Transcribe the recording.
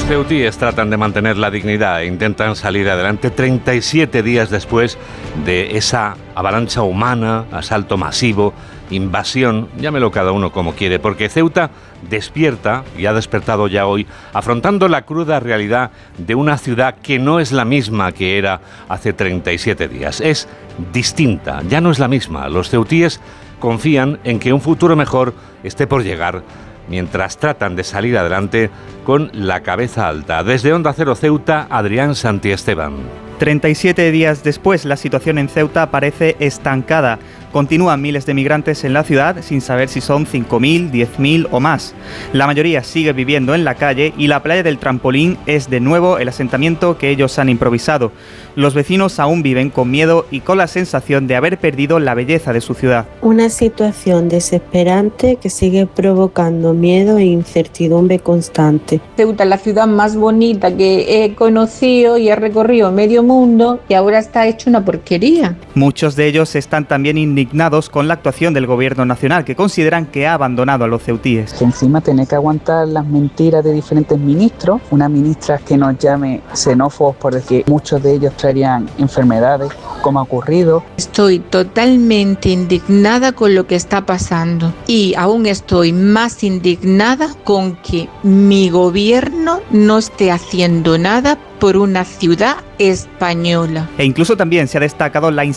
ceutíes tratan de mantener la dignidad e intentan salir adelante 37 días después de esa avalancha humana, asalto masivo, invasión, llámelo cada uno como quiere, porque Ceuta despierta, y ha despertado ya hoy, afrontando la cruda realidad de una ciudad que no es la misma que era hace 37 días. Es distinta, ya no es la misma. Los ceutíes confían en que un futuro mejor esté por llegar, mientras tratan de salir adelante con la cabeza alta. Desde Onda Cero Ceuta, Adrián Santiesteban. 37 días después, la situación en Ceuta parece estancada. Continúan miles de migrantes en la ciudad sin saber si son 5.000, 10.000 o más. La mayoría sigue viviendo en la calle y la playa del Trampolín es de nuevo el asentamiento que ellos han improvisado. Los vecinos aún viven con miedo y con la sensación de haber perdido la belleza de su ciudad. Una situación desesperante que sigue provocando miedo e incertidumbre constante. Ceuta es la ciudad más bonita que he conocido y he recorrido medio mundo y ahora está hecho una porquería. Muchos de ellos están también indignados con la actuación del gobierno nacional, que consideran que ha abandonado a los ceutíes. Que encima tener que aguantar las mentiras de diferentes ministros, una ministra que nos llame xenófobos por decir que muchos de ellos traerían enfermedades, como ha ocurrido. Estoy totalmente indignada con lo que está pasando y aún estoy más indignada con que mi gobierno no esté haciendo nada por una ciudad española. E incluso también se ha destacado la